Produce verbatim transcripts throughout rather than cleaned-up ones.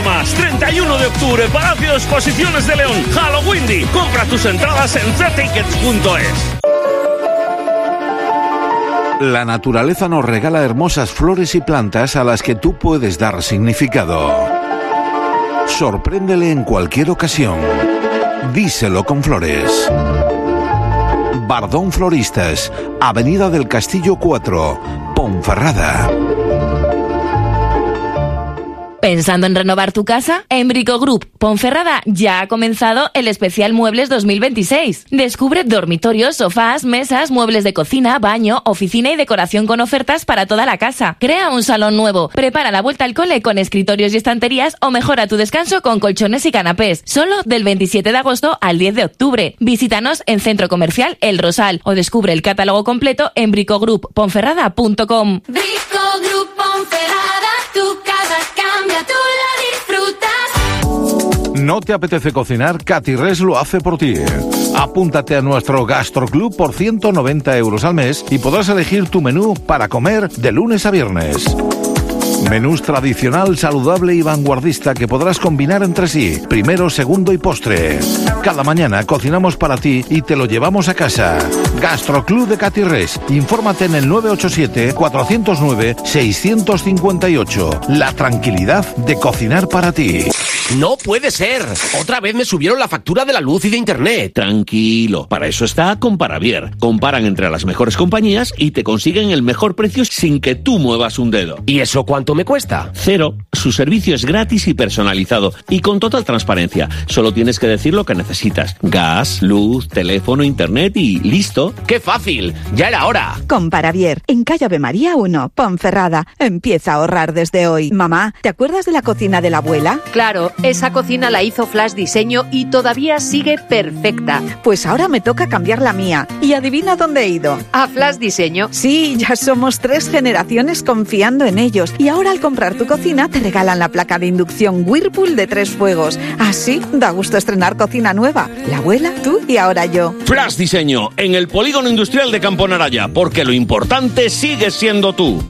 más. treinta y uno de octubre, Palacio de Exposiciones de León. Halloween. Compra tus entradas en c tickets punto es. La naturaleza nos regala hermosas flores y plantas a las que tú puedes dar significado. Sorpréndele en cualquier ocasión. Díselo con flores. Bardón Floristas, Avenida del Castillo cuatro, Ponferrada. ¿Pensando en renovar tu casa? En Brico Group Ponferrada ya ha comenzado el especial Muebles dos mil veintiséis. Descubre dormitorios, sofás, mesas, muebles de cocina, baño, oficina y decoración con ofertas para toda la casa. Crea un salón nuevo, prepara la vuelta al cole con escritorios y estanterías o mejora tu descanso con colchones y canapés. Solo del veintisiete de agosto al diez de octubre. Visítanos en Centro Comercial El Rosal o descubre el catálogo completo en brico group ponferrada punto com. Brico Group Ponferrada, tu casa cambia, tú la disfrutas. ¿No te apetece cocinar? Catirres lo hace por ti. Apúntate a nuestro Gastroclub por ciento noventa euros al mes y podrás elegir tu menú para comer de lunes a viernes. Menús tradicional, saludable y vanguardista que podrás combinar entre sí, primero, segundo y postre. Cada mañana cocinamos para ti y te lo llevamos a casa. Gastroclub de Catirres. Infórmate en el nueve ocho siete, cuatro cero nueve, seis cinco ocho. La tranquilidad de cocinar para ti. ¡No puede ser! Otra vez me subieron la factura de la luz y de internet. Tranquilo, para eso está Comparavier. Comparan entre las mejores compañías y te consiguen el mejor precio sin que tú muevas un dedo. ¿Y eso cuánto me cuesta? Cero. Su servicio es gratis y personalizado y con total transparencia. Solo tienes que decir lo que necesitas. Gas, luz, teléfono, internet y listo. ¡Qué fácil! ¡Ya era hora! Comparavier, en calle Ave María uno, Ponferrada. Empieza a ahorrar desde hoy. Mamá, ¿te acuerdas de la cocina de la abuela? Claro, esa cocina la hizo Flash Diseño y todavía sigue perfecta. Pues ahora me toca cambiar la mía. ¿Y adivina dónde he ido? ¿A Flash Diseño? Sí, ya somos tres generaciones confiando en ellos. Y ahora al comprar tu cocina te regalan la placa de inducción Whirlpool de tres fuegos. Así da gusto estrenar cocina nueva. La abuela, tú y ahora yo. Flash Diseño, en el Polígono Industrial de Campo Naraya, porque lo importante sigue siendo tú.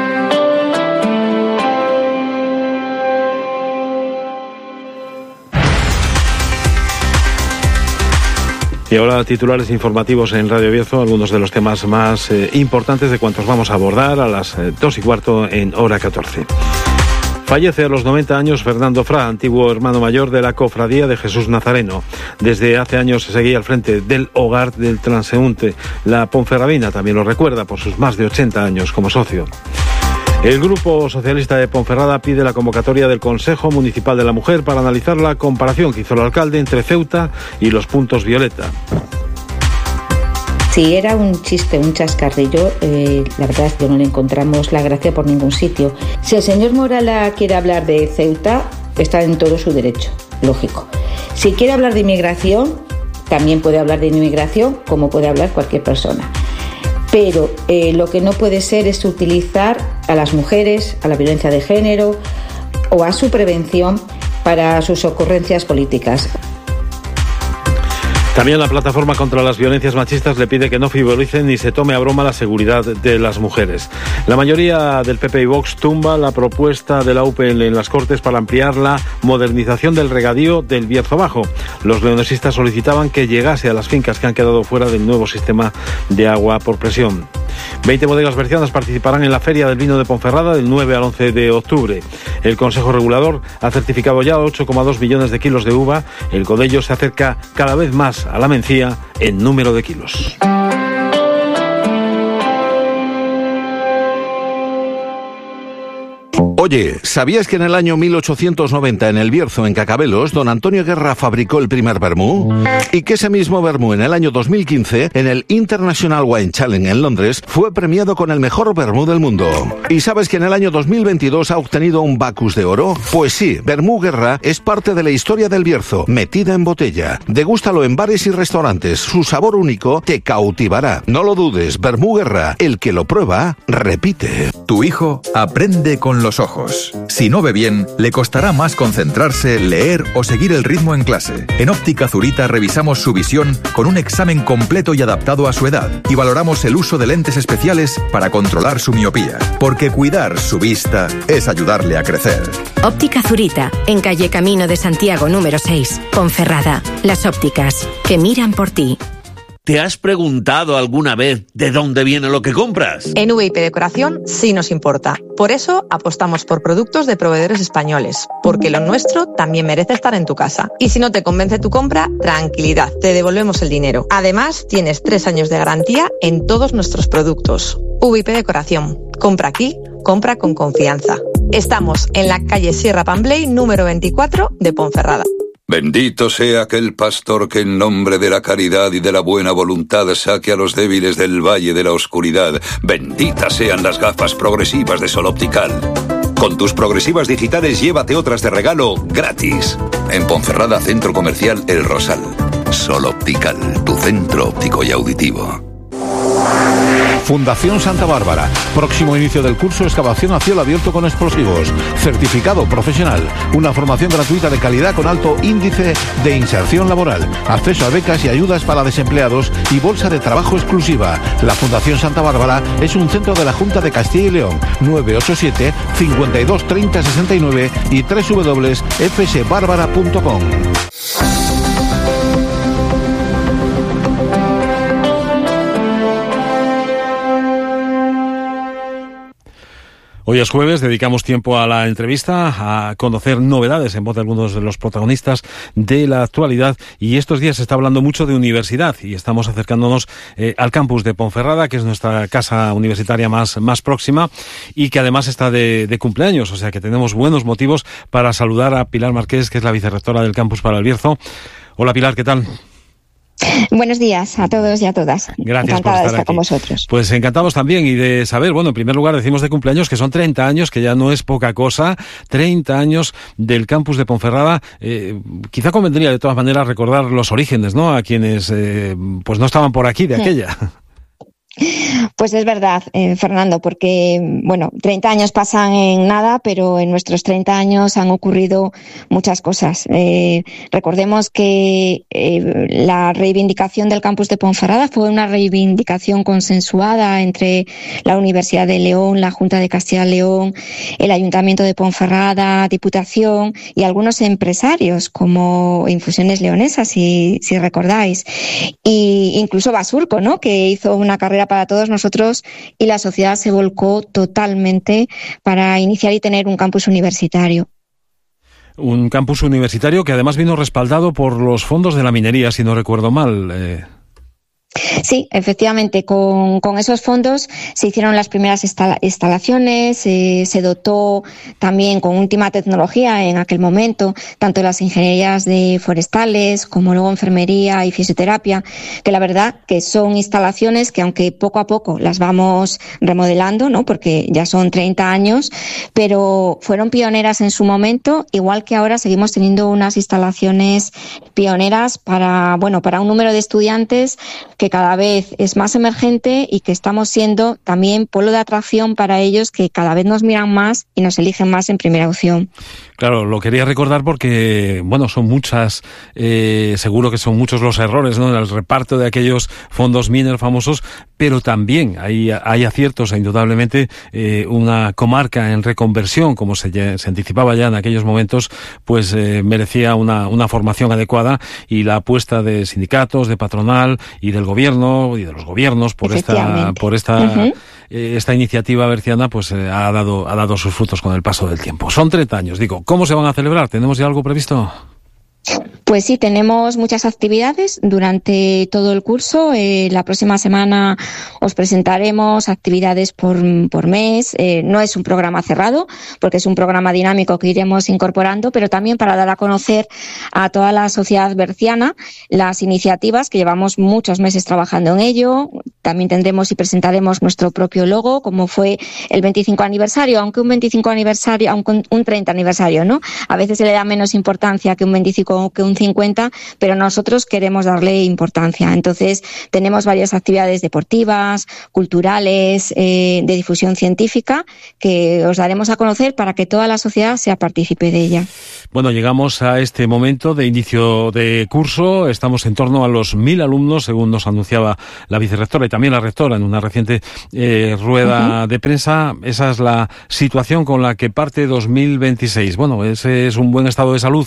Y ahora titulares informativos en Radio Bierzo, algunos de los temas más eh, importantes de cuantos vamos a abordar a las eh, dos y cuarto en hora catorce. Fallece a los noventa años Fernando Fra, antiguo hermano mayor de la Cofradía de Jesús Nazareno. Desde hace años se seguía al frente del hogar del transeúnte. La Ponferradina también lo recuerda por sus más de ochenta años como socio. El Grupo Socialista de Ponferrada pide la convocatoria del Consejo Municipal de la Mujer para analizar la comparación que hizo el alcalde entre Ceuta y los puntos violeta. Si era un chiste, un chascarrillo, eh, la verdad es que no le encontramos la gracia por ningún sitio. Si el señor Morala quiere hablar de Ceuta, está en todo su derecho, lógico. Si quiere hablar de inmigración, también puede hablar de inmigración, como puede hablar cualquier persona. Pero eh, lo que no puede ser es utilizar a las mujeres, a la violencia de género o a su prevención para sus ocurrencias políticas. También la Plataforma contra las Violencias Machistas le pide que no frivolicen ni se tome a broma la seguridad de las mujeres. La mayoría del P P y Vox tumba la propuesta de la U P L en las Cortes para ampliar la modernización del regadío del Bierzo Bajo. Los leonesistas solicitaban que llegase a las fincas que han quedado fuera del nuevo sistema de agua por presión. veinte bodegas bercianas participarán en la Feria del Vino de Ponferrada del nueve al once de octubre. El Consejo Regulador ha certificado ya ocho coma dos millones de kilos de uva. El Codello se acerca cada vez más a la Mencía en número de kilos. Oye, ¿sabías que en el año mil ochocientos noventa en el Bierzo, en Cacabelos, don Antonio Guerra fabricó el primer vermú? Y que ese mismo vermú en el año dos mil quince, en el International Wine Challenge en Londres, fue premiado con el mejor vermú del mundo. ¿Y sabes que en el año dos mil veintidós ha obtenido un Bacus de oro? Pues sí, Vermú Guerra es parte de la historia del Bierzo, metida en botella. Degústalo en bares y restaurantes, su sabor único te cautivará. No lo dudes, Vermú Guerra, el que lo prueba, repite. Tu hijo aprende con los ojos. ojos. Si no ve bien, le costará más concentrarse, leer o seguir el ritmo en clase. En Óptica Zurita revisamos su visión con un examen completo y adaptado a su edad y valoramos el uso de lentes especiales para controlar su miopía. Porque cuidar su vista es ayudarle a crecer. Óptica Zurita, en calle Camino de Santiago número seis, Ponferrada. Las ópticas que miran por ti. ¿Te has preguntado alguna vez de dónde viene lo que compras? En V I P Decoración sí nos importa. Por eso apostamos por productos de proveedores españoles, porque lo nuestro también merece estar en tu casa. Y si no te convence tu compra, tranquilidad, te devolvemos el dinero. Además, tienes tres años de garantía en todos nuestros productos. V I P Decoración. Compra aquí, compra con confianza. Estamos en la calle Sierra Pambley, número veinticuatro de Ponferrada. Bendito sea aquel pastor que en nombre de la caridad y de la buena voluntad saque a los débiles del valle de la oscuridad. Benditas sean las gafas progresivas de Sol Optical. Con tus progresivas digitales llévate otras de regalo gratis. En Ponferrada, Centro Comercial El Rosal. Sol Optical, tu centro óptico y auditivo. Fundación Santa Bárbara. Próximo inicio del curso Excavación a cielo abierto con explosivos. Certificado profesional. Una formación gratuita de calidad con alto índice de inserción laboral. Acceso a becas y ayudas para desempleados y bolsa de trabajo exclusiva. La Fundación Santa Bárbara es un centro de la Junta de Castilla y León. nueve ocho siete, cincuenta y dos, treinta, sesenta y nueve y doble u doble u doble u punto f s bárbara punto com. Hoy es jueves, dedicamos tiempo a la entrevista, a conocer novedades en voz de algunos de los protagonistas de la actualidad, y estos días se está hablando mucho de universidad y estamos acercándonos eh, al campus de Ponferrada, que es nuestra casa universitaria más, más próxima y que además está de, de cumpleaños, o sea que tenemos buenos motivos para saludar a Pilar Marqués, que es la vicerrectora del campus para el Bierzo. Hola Pilar, ¿qué tal? Buenos días a todos y a todas. Gracias Encantada por estar de estar aquí con vosotros. Pues encantados también y de saber, bueno, en primer lugar decimos de cumpleaños que son treinta años, que ya no es poca cosa, treinta años del campus de Ponferrada. Eh, quizá convendría de todas maneras recordar los orígenes, ¿no? A quienes eh, pues no estaban por aquí de aquella. Pues es verdad, eh, Fernando, porque, bueno, treinta años pasan en nada, pero en nuestros treinta años han ocurrido muchas cosas. Eh, recordemos que eh, la reivindicación del campus de Ponferrada fue una reivindicación consensuada entre la Universidad de León, la Junta de Castilla y León, el Ayuntamiento de Ponferrada, Diputación y algunos empresarios como Infusiones Leonesas, si, si recordáis, y incluso Basurco, ¿no?, que hizo una carrera para todos nosotros y la sociedad se volcó totalmente para iniciar y tener un campus universitario. Un campus universitario que además vino respaldado por los fondos de la minería, si no recuerdo mal. Eh... Sí, efectivamente, con, con esos fondos se hicieron las primeras instala- instalaciones, eh, se dotó también con última tecnología en aquel momento, tanto las ingenierías de forestales como luego enfermería y fisioterapia, que la verdad que son instalaciones que aunque poco a poco las vamos remodelando, ¿no?, porque ya son treinta años, pero fueron pioneras en su momento, igual que ahora seguimos teniendo unas instalaciones pioneras para, bueno, para un número de estudiantes que cada vez es más emergente y que estamos siendo también polo de atracción para ellos, que cada vez nos miran más y nos eligen más en primera opción. Claro, lo quería recordar porque, bueno, son muchas, eh, seguro que son muchos los errores, ¿no?, en el reparto de aquellos fondos Miner famosos, pero también hay, hay aciertos e indudablemente eh, una comarca en reconversión, como se, se anticipaba ya en aquellos momentos, pues eh, merecía una, una formación adecuada, y la apuesta de sindicatos, de patronal y del gobierno y de los gobiernos por esta, por esta, uh-huh. eh, esta iniciativa berciana, pues eh, ha dado, ha dado sus frutos con el paso del tiempo. Son treinta años, digo. ¿Cómo se van a celebrar? ¿Tenemos ya algo previsto? Pues sí, tenemos muchas actividades durante todo el curso. Eh, la próxima semana os presentaremos actividades por, por mes. Eh, no es un programa cerrado, porque es un programa dinámico que iremos incorporando, pero también para dar a conocer a toda la sociedad berciana las iniciativas, que llevamos muchos meses trabajando en ello, también tendremos y presentaremos nuestro propio logo, como fue el veinticinco aniversario, aunque un veinticinco aniversario, aunque un treinta aniversario, ¿no? A veces se le da menos importancia que un veinticinco o que un cincuenta, pero nosotros queremos darle importancia. Entonces, tenemos varias actividades deportivas, culturales, eh, de difusión científica, que os daremos a conocer para que toda la sociedad sea partícipe de ella. Bueno, llegamos a este momento de inicio de curso. Estamos en torno a los mil alumnos, según nos anunciaba la vicerrectora y también la rectora en una reciente eh, rueda uh-huh. de prensa. Esa es la situación con la que parte dos mil veintiséis. Bueno, ese es un buen estado de salud.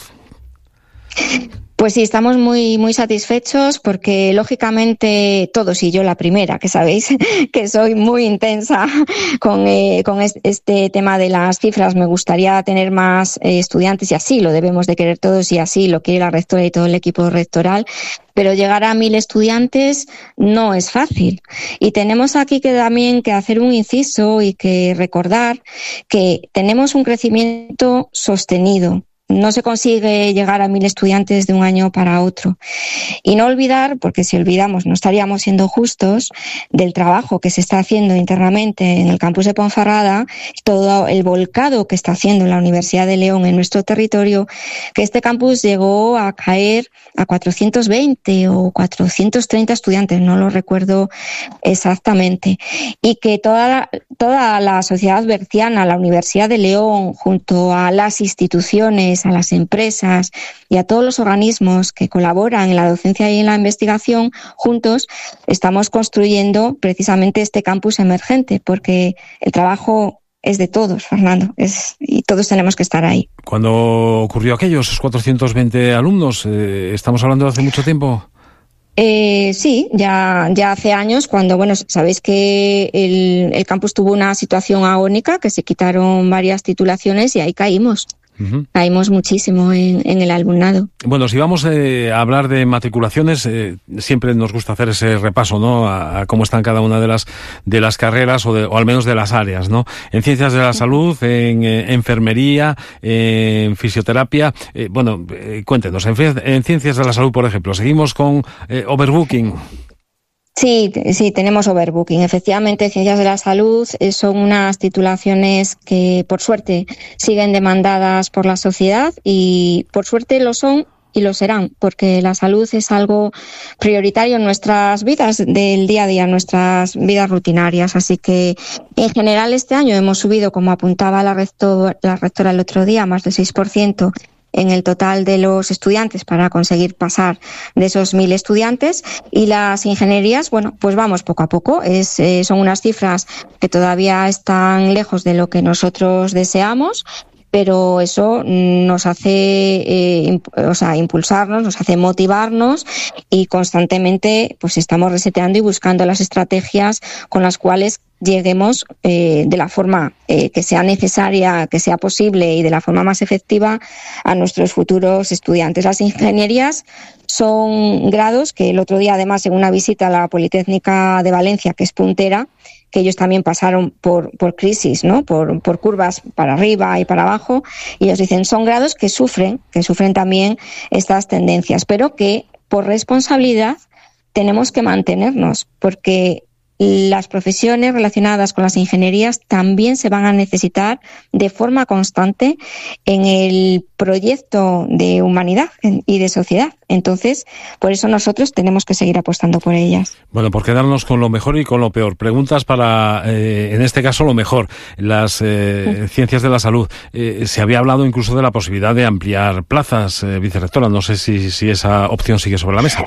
Pues sí, estamos muy muy satisfechos porque, lógicamente, todos, y yo la primera, que sabéis que soy muy intensa con, eh, con este tema de las cifras. Me gustaría tener más eh, estudiantes, y así lo debemos de querer todos, y así lo quiere la rectora y todo el equipo rectoral. Pero llegar a mil estudiantes no es fácil. Y tenemos aquí que también que hacer un inciso y que recordar que tenemos un crecimiento sostenido. No se consigue llegar a mil estudiantes de un año para otro. Y no olvidar, porque si olvidamos no estaríamos siendo justos, del trabajo que se está haciendo internamente en el campus de Ponferrada, todo el volcado que está haciendo la Universidad de León en nuestro territorio, que este campus llegó a caer a cuatrocientos veinte o cuatrocientos treinta estudiantes, no lo recuerdo exactamente. Y que toda la, toda la sociedad berciana, la Universidad de León, junto a las instituciones, a las empresas y a todos los organismos que colaboran en la docencia y en la investigación, juntos estamos construyendo precisamente este campus emergente, porque el trabajo es de todos, Fernando, es, y todos tenemos que estar ahí. Cuando ocurrió aquello, esos cuatrocientos veinte alumnos, eh, ¿estamos hablando de hace mucho tiempo? Eh, sí, ya, ya hace años, cuando, bueno, sabéis que el, el campus tuvo una situación agónica, que se quitaron varias titulaciones y ahí caímos. Uh-huh. Caímos muchísimo en, en el alumnado. Bueno, si vamos eh, a hablar de matriculaciones, eh, siempre nos gusta hacer ese repaso, ¿no? A, a cómo están cada una de las de las carreras o, de, o al menos de las áreas, ¿no? En ciencias de la salud, en eh, enfermería, eh, en fisioterapia. Eh, bueno, eh, cuéntenos, en, en ciencias de la salud, por ejemplo, seguimos con eh, overbooking. Sí, sí, tenemos overbooking. Efectivamente, Ciencias de la Salud son unas titulaciones que, por suerte, siguen demandadas por la sociedad y, por suerte, lo son y lo serán, porque la salud es algo prioritario en nuestras vidas del día a día, en nuestras vidas rutinarias. Así que, en general, este año hemos subido, como apuntaba la rectora, la rectora el otro día, más del seis por ciento en el total de los estudiantes para conseguir pasar de esos mil estudiantes. Y las ingenierías, bueno, pues vamos poco a poco. Es, eh, son unas cifras que todavía están lejos de lo que nosotros deseamos, pero eso nos hace, eh, imp- o sea, impulsarnos, nos hace motivarnos y constantemente pues estamos reseteando y buscando las estrategias con las cuales lleguemos eh, de la forma eh, que sea necesaria, que sea posible y de la forma más efectiva a nuestros futuros estudiantes. Las ingenierías son grados que el otro día, además, en una visita a la Politécnica de Valencia, que es puntera, que ellos también pasaron por, por crisis, ¿no? Por, por curvas para arriba y para abajo, y ellos dicen, son grados que sufren, que sufren también estas tendencias, pero que por responsabilidad tenemos que mantenernos, porque las profesiones relacionadas con las ingenierías también se van a necesitar de forma constante en el proyecto de humanidad y de sociedad. Entonces, por eso nosotros tenemos que seguir apostando por ellas. Bueno, por quedarnos con lo mejor y con lo peor. Preguntas para, eh, en este caso, lo mejor. Las eh, sí. ciencias de la salud. Eh, se había hablado incluso de la posibilidad de ampliar plazas, eh, vicerrectora. No sé si, si esa opción sigue sobre la mesa.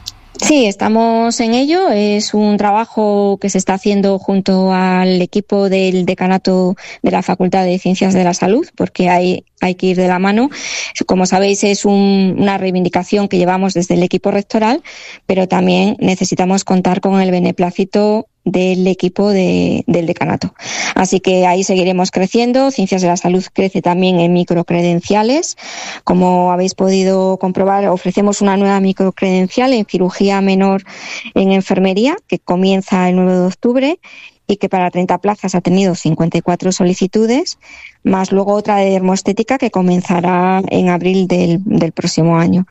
Sí, estamos en ello. Es un trabajo que se está haciendo junto al equipo del decanato de la Facultad de Ciencias de la Salud, porque hay, hay que ir de la mano. Como sabéis, es un, una reivindicación que llevamos desde el equipo rectoral, pero también necesitamos contar con el beneplácito del equipo de, del decanato. Así que ahí seguiremos creciendo. Ciencias de la Salud crece también en microcredenciales. Como habéis podido comprobar, ofrecemos una nueva microcredencial en cirugía menor en enfermería, que comienza el nueve de octubre y que para treinta plazas ha tenido cincuenta y cuatro solicitudes, más luego otra de dermoestética que comenzará en abril del, del próximo año.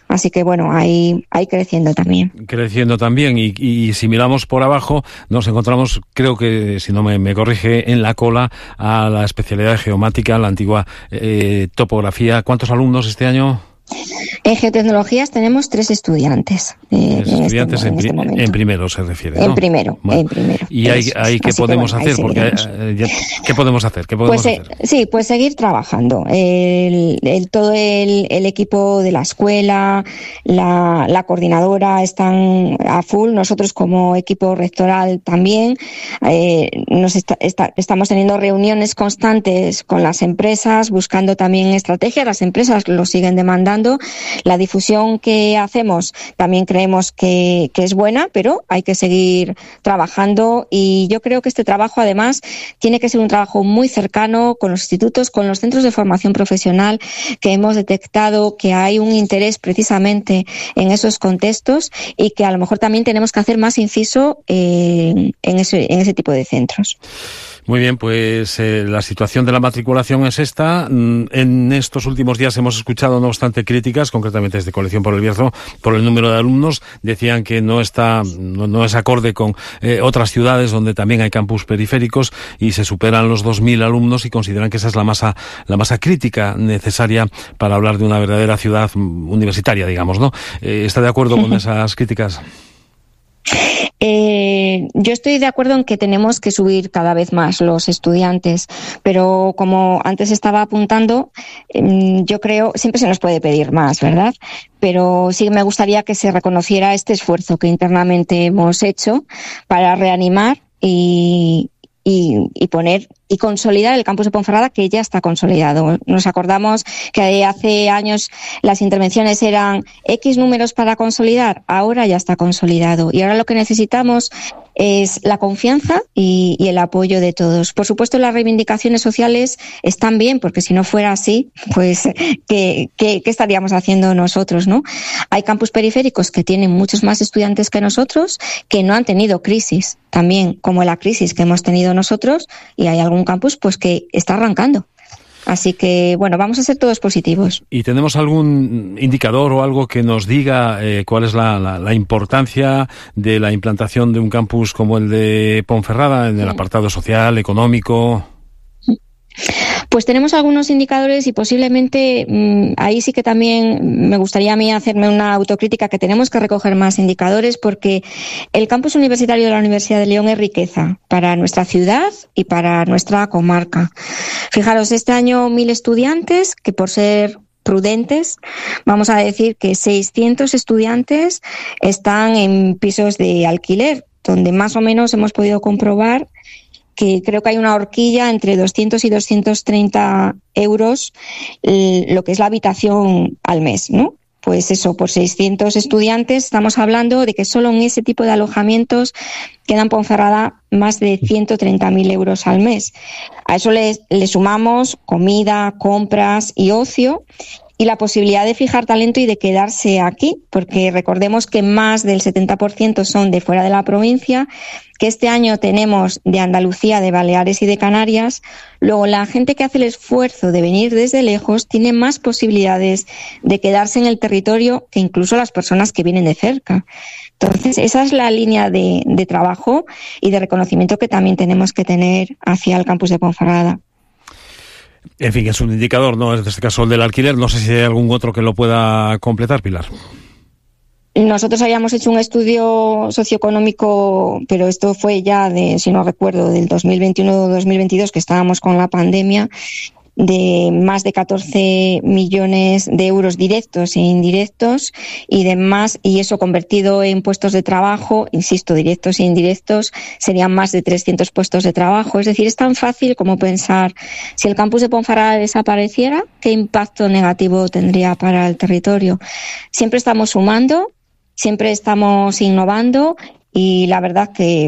Así que bueno, ahí, ahí creciendo también. Creciendo también, y, y si miramos por abajo, nos encontramos, creo que, si no me, me corrige, en la cola a la especialidad de geomática, la antigua eh, topografía. ¿Cuántos alumnos este año? En geotecnologías tenemos tres estudiantes. Eh, tres estudiantes en, en, este, en, en, este en primero se refiere, ¿no? En primero, bueno, en primero. ¿Y ahí, ahí qué podemos que, bueno, hacer? Porque eh, ¿qué podemos hacer? ¿Qué podemos pues, hacer? Eh, sí, pues seguir trabajando. El, el, todo el, el equipo de la escuela, la, la coordinadora están a full. Nosotros como equipo rectoral también eh, nos está, está, estamos teniendo reuniones constantes con las empresas, buscando también estrategias. Las empresas lo siguen demandando. La difusión que hacemos también creemos que, que es buena, pero hay que seguir trabajando, y yo creo que este trabajo además tiene que ser un trabajo muy cercano con los institutos, con los centros de formación profesional, que hemos detectado que hay un interés precisamente en esos contextos y que a lo mejor también tenemos que hacer más inciso en, en, ese, en ese tipo de centros. Muy bien, pues eh, la situación de la matriculación es esta. En estos últimos días hemos escuchado, no obstante, críticas, concretamente desde Colección por el Bierzo, por el número de alumnos. Decían que no está, no, no es acorde con eh, otras ciudades donde también hay campus periféricos y se superan los dos mil alumnos, y consideran que esa es la masa, la masa crítica necesaria para hablar de una verdadera ciudad universitaria, digamos, ¿no? Eh, ¿Está de acuerdo con esas críticas? Eh, yo estoy de acuerdo en que tenemos que subir cada vez más los estudiantes, pero como antes estaba apuntando, eh, yo creo, siempre se nos puede pedir más, ¿verdad? Pero sí me gustaría que se reconociera este esfuerzo que internamente hemos hecho para reanimar y, y, y poner y consolidar el campus de Ponferrada, que ya está consolidado. Nos acordamos que hace años las intervenciones eran X números para consolidar, ahora ya está consolidado, y ahora lo que necesitamos es la confianza y, y el apoyo de todos. Por supuesto, las reivindicaciones sociales están bien, porque si no fuera así, pues ¿qué, qué, qué estaríamos haciendo nosotros, no? Hay campus periféricos que tienen muchos más estudiantes que nosotros, que no han tenido crisis también, como la crisis que hemos tenido nosotros, y hay algún campus pues que está arrancando. Así que, bueno, vamos a ser todos positivos. ¿Y tenemos algún indicador o algo que nos diga eh, cuál es la, la, la importancia de la implantación de un campus como el de Ponferrada en el apartado social, económico? Pues tenemos algunos indicadores y posiblemente mmm, ahí sí que también me gustaría a mí hacerme una autocrítica, que tenemos que recoger más indicadores, porque el campus universitario de la Universidad de León es riqueza para nuestra ciudad y para nuestra comarca. Fijaros, este año mil estudiantes, que por ser prudentes, vamos a decir que seiscientos estudiantes están en pisos de alquiler, donde más o menos hemos podido comprobar que creo que hay una horquilla entre doscientos y doscientos treinta euros eh, lo que es la habitación al mes, ¿no? Pues eso, por seiscientos estudiantes estamos hablando de que solo en ese tipo de alojamientos quedan Ponferrada más de ciento treinta mil euros al mes. A eso le, le sumamos comida, compras y ocio, y la posibilidad de fijar talento y de quedarse aquí, porque recordemos que más del setenta por ciento son de fuera de la provincia, que este año tenemos de Andalucía, de Baleares y de Canarias. Luego, la gente que hace el esfuerzo de venir desde lejos tiene más posibilidades de quedarse en el territorio que incluso las personas que vienen de cerca. Entonces, esa es la línea de, de trabajo y de reconocimiento que también tenemos que tener hacia el campus de Ponferrada. En fin, es un indicador, ¿no? En este caso el del alquiler. No sé si hay algún otro que lo pueda completar, Pilar. Nosotros habíamos hecho un estudio socioeconómico, pero esto fue ya de, si no recuerdo, del dos mil veintiuno o dos mil veintidós, que estábamos con la pandemia, de más de catorce millones de euros directos e indirectos, y de más, y eso convertido en puestos de trabajo, insisto, directos e indirectos, serían más de trescientos puestos de trabajo. Es decir, es tan fácil como pensar, si el campus de Ponferrada desapareciera, ¿qué impacto negativo tendría para el territorio? Siempre estamos sumando, siempre estamos innovando, y la verdad que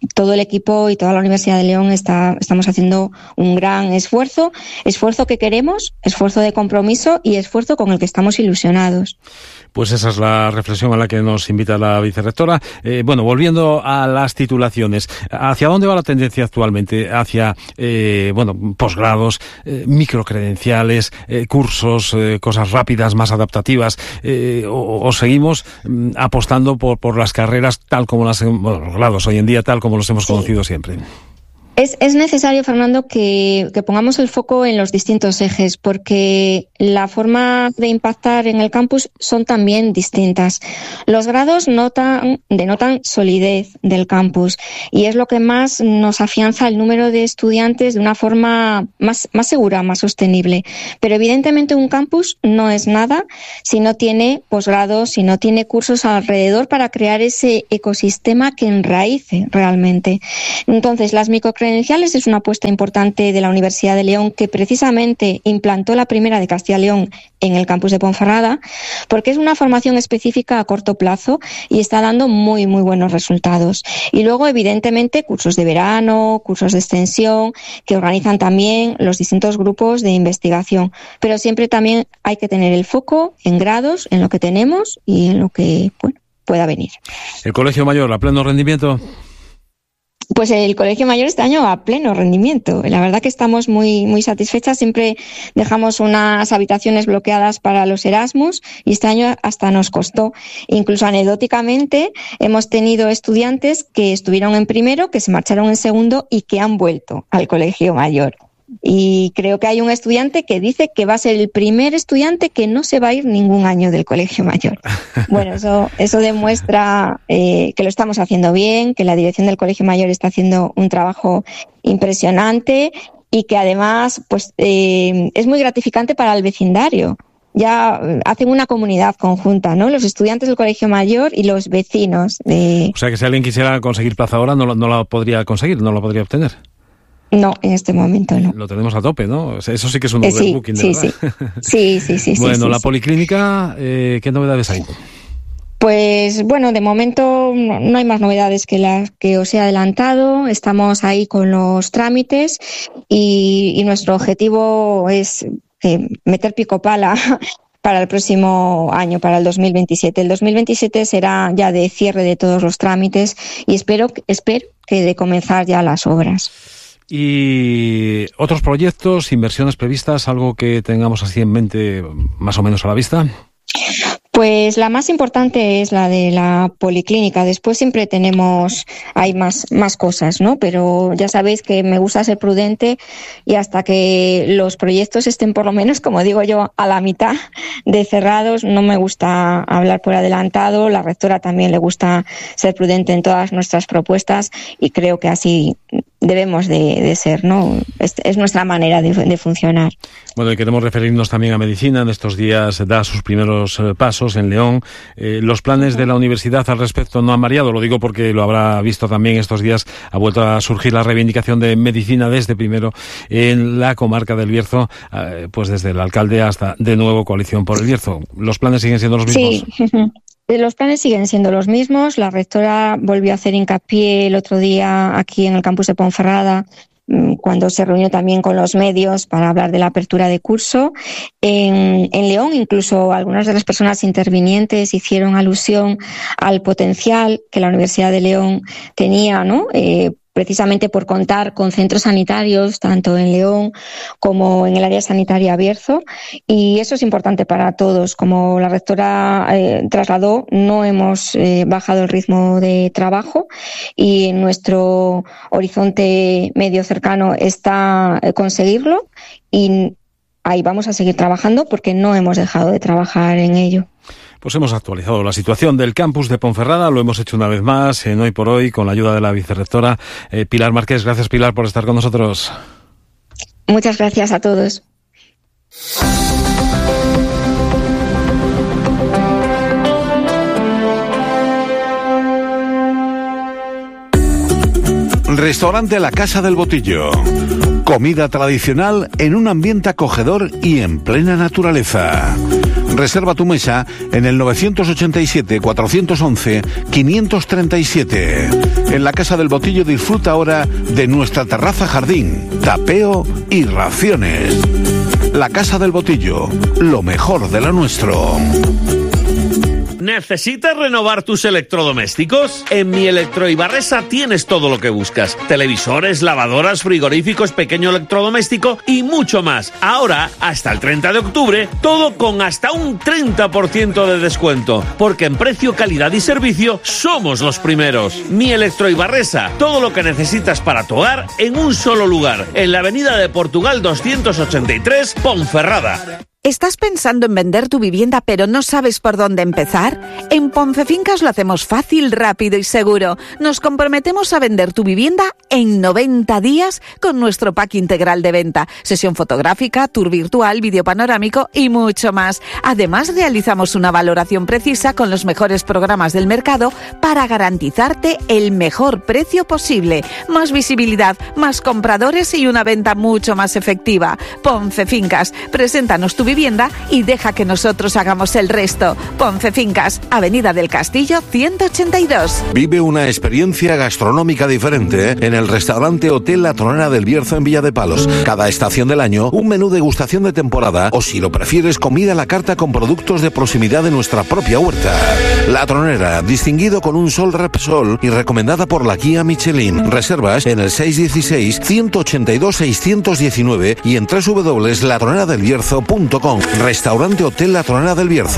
todo el equipo y toda la Universidad de León está, estamos haciendo un gran esfuerzo, esfuerzo que queremos, esfuerzo de compromiso y esfuerzo con el que estamos ilusionados. Pues esa es la reflexión a la que nos invita la vicerrectora. Eh, bueno, volviendo a las titulaciones, ¿hacia dónde va la tendencia actualmente? ¿Hacia, eh, bueno, posgrados, eh, microcredenciales, eh, cursos, eh, cosas rápidas, más adaptativas? Eh, o, o seguimos mm, apostando por, por las carreras tal como las, bueno, los grados hoy en día tal como los hemos sí. conocido siempre? Es, es necesario, Fernando, que, que pongamos el foco en los distintos ejes, porque la forma de impactar en el campus son también distintas. Los grados notan, denotan solidez del campus y es lo que más nos afianza el número de estudiantes de una forma más, más segura, más sostenible. Pero evidentemente un campus no es nada si no tiene posgrados, si no tiene cursos alrededor para crear ese ecosistema que enraíce realmente. Entonces, las microcredenciales es una apuesta importante de la Universidad de León, que precisamente implantó la primera de Castilla y León en el campus de Ponferrada, porque es una formación específica a corto plazo y está dando muy, muy buenos resultados. Y luego, evidentemente, cursos de verano, cursos de extensión, que organizan también los distintos grupos de investigación. Pero siempre también hay que tener el foco en grados, en lo que tenemos y en lo que, bueno, pueda venir. ¿El Colegio Mayor a pleno rendimiento? Pues el Colegio Mayor este año a pleno rendimiento. La verdad que estamos muy muy satisfechas. Siempre dejamos unas habitaciones bloqueadas para los Erasmus y este año hasta nos costó. Incluso anecdóticamente hemos tenido estudiantes que estuvieron en primero, que se marcharon en segundo y que han vuelto al Colegio Mayor. Y creo que hay un estudiante que dice que va a ser el primer estudiante que no se va a ir ningún año del Colegio Mayor. Bueno, eso eso demuestra eh, que lo estamos haciendo bien, que la dirección del Colegio Mayor está haciendo un trabajo impresionante y que además pues eh, es muy gratificante para el vecindario. Ya hacen una comunidad conjunta, ¿no? Los estudiantes del Colegio Mayor y los vecinos. De... O sea que si alguien quisiera conseguir plaza ahora no, no la podría conseguir, no la podría obtener. No, en este momento no. Lo tenemos a tope, ¿no? O sea, eso sí que es un eh, sí, overbooking, de sí, verdad. Sí, sí, sí. sí bueno, sí, la sí. policlínica, eh, ¿qué novedades hay? Pues bueno, de momento no hay más novedades que las que os he adelantado. Estamos ahí con los trámites y, y nuestro objetivo es eh, meter pico pala para el próximo año, para el dos mil veintisiete. El dos mil veintisiete será ya de cierre de todos los trámites y espero, espero que de comenzar ya las obras. ¿Y otros proyectos, inversiones previstas, algo que tengamos así en mente más o menos a la vista? Pues la más importante es la de la policlínica. Después siempre tenemos, hay más, más cosas, ¿no? Pero ya sabéis que me gusta ser prudente y hasta que los proyectos estén por lo menos, como digo yo, a la mitad de cerrados, no me gusta hablar por adelantado. La rectora también le gusta ser prudente en todas nuestras propuestas y creo que así debemos de, de ser, ¿no? Es, es nuestra manera de, de funcionar. Bueno, y queremos referirnos también a medicina. En estos días da sus primeros eh, pasos en León. Eh, los planes de la universidad al respecto no han variado. Lo digo porque lo habrá visto también estos días. Ha vuelto a surgir la reivindicación de medicina desde primero en la comarca del Bierzo, eh, pues desde el alcalde hasta de nuevo Coalición por el Bierzo. ¿Los planes siguen siendo los mismos? Sí. Los planes siguen siendo los mismos. La rectora volvió a hacer hincapié el otro día aquí en el campus de Ponferrada, cuando se reunió también con los medios para hablar de la apertura de curso. En, en León, incluso algunas de las personas intervinientes hicieron alusión al potencial que la Universidad de León tenía, ¿no? Eh, precisamente por contar con centros sanitarios, tanto en León como en el área sanitaria Bierzo, y eso es importante para todos. Como la rectora eh, trasladó, no hemos eh, bajado el ritmo de trabajo y en nuestro horizonte medio cercano está eh, conseguirlo y ahí vamos a seguir trabajando porque no hemos dejado de trabajar en ello. Pues hemos actualizado la situación del campus de Ponferrada, lo hemos hecho una vez más en Hoy por Hoy con la ayuda de la vicerrectora eh, Pilar Márquez. Gracias, Pilar, por estar con nosotros. Muchas gracias a todos. Restaurante La Casa del Botillo. Comida tradicional en un ambiente acogedor y en plena naturaleza. Reserva tu mesa en el nueve ocho siete, cuatro uno uno, cinco tres siete. En la Casa del Botillo disfruta ahora de nuestra terraza jardín, tapeo y raciones. La Casa del Botillo, lo mejor de lo nuestro. ¿Necesitas renovar tus electrodomésticos? En Mi Electro Ibarresa tienes todo lo que buscas. Televisores, lavadoras, frigoríficos, pequeño electrodoméstico y mucho más. Ahora, hasta el treinta de octubre, todo con hasta un treinta por ciento de descuento. Porque en precio, calidad y servicio somos los primeros. Mi Electro Ibarresa, todo lo que necesitas para tu hogar en un solo lugar. En la Avenida de Portugal doscientos ochenta y tres, Ponferrada. ¿Estás pensando en vender tu vivienda pero no sabes por dónde empezar? En Poncefincas lo hacemos fácil, rápido y seguro. Nos comprometemos a vender tu vivienda en noventa días con nuestro pack integral de venta. Sesión fotográfica, tour virtual, vídeo panorámico y mucho más. Además, realizamos una valoración precisa con los mejores programas del mercado para garantizarte el mejor precio posible. Más visibilidad, más compradores y una venta mucho más efectiva. Poncefincas, preséntanos tu vivienda y deja que nosotros hagamos el resto. Poncefincas, Avenida del Castillo ciento ochenta y dos. Vive una experiencia gastronómica diferente en el restaurante Hotel La Tronera del Bierzo en Villa de Palos. Cada estación del año, un menú degustación de temporada o, si lo prefieres, comida a la carta con productos de proximidad de nuestra propia huerta. La Tronera, distinguido con un Sol Repsol y recomendada por la guía Michelin. Reservas en el seis uno seis, uno ocho dos, seis uno nueve y en doble u doble u doble u punto la tronera del bierzo punto com. Restaurante Hotel La Tronera del Bierzo.